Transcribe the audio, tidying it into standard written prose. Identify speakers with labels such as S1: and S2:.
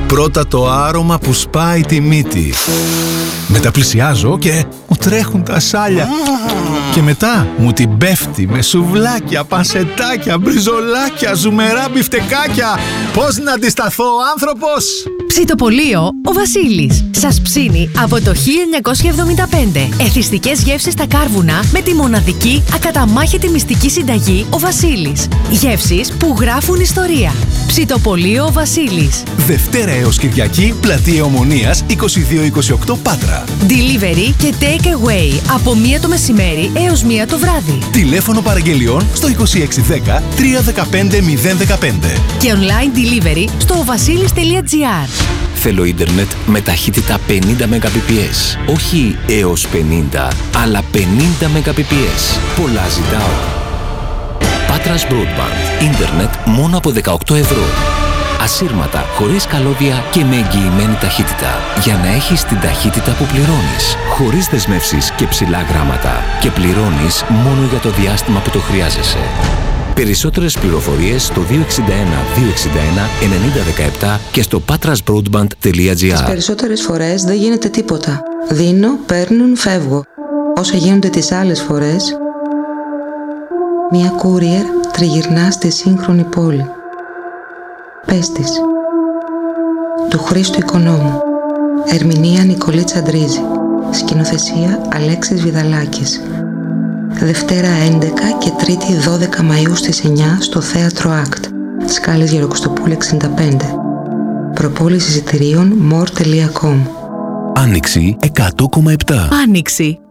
S1: Πρώτα το άρωμα που σπάει τη μύτη. Μετά πλησιάζω και μου τρέχουν τα σάλια. Και μετά μου την πέφτει με σουβλάκια, πανσετάκια, μπριζολάκια, ζουμερά μπιφτεκάκια. Πώς να αντισταθώ, άνθρωπος!
S2: Ψητοπολείο ο Βασίλης σας ψήνει από το 1975. Εθιστικές γεύσεις στα κάρβουνα με τη μοναδική ακαταμάχητη μυστική συνταγή ο Βασίλης. Γεύσεις που γράφουν ιστορία. Ψητοπολείο ο Βασίλης.
S1: Δευτέρα έως Κυριακή, Πλατεία Ομονίας 22-28 Πάτρα.
S2: Delivery και take away από 1 το μεσημέρι έως 1 το βράδυ.
S1: Τηλέφωνο παραγγελιών στο 2610 315 015.
S2: Και online delivery στο vasilis.gr.
S3: Θέλω ίντερνετ με ταχύτητα 50 Mbps. Όχι έως 50, αλλά 50 Mbps. Πολλά ζητάω. Πάτρας Broadband. Ίντερνετ μόνο από 18 ευρώ. Ασύρματα, χωρίς καλώδια και με εγγυημένη ταχύτητα. Για να έχεις την ταχύτητα που πληρώνεις. Χωρίς δεσμεύσεις και ψηλά γράμματα. Και πληρώνεις μόνο για το διάστημα που το χρειάζεσαι. Περισσότερες πληροφορίες στο 261 261 9017 και στο patrasbroadband.gr.
S4: Τις περισσότερες φορές δεν γίνεται τίποτα. Δίνω, παίρνουν, φεύγω. Όσα γίνονται τις άλλες φορές, μια courier τριγυρνά στη σύγχρονη πόλη. Πες της. Του Χρήστου Οικονόμου. Ερμηνεία Νικολή Τσαντρίζη. Σκηνοθεσία Αλέξης Βιδαλάκης. Δευτέρα 11 και Τρίτη 12 Μαΐου στις 9 στο Θέατρο Act. Σκάλης Γεροκοστοπούλου 65. Προπόληση εισιτηρίων more.com.
S1: Άνοιξη 100,7.
S2: Άνοιξη.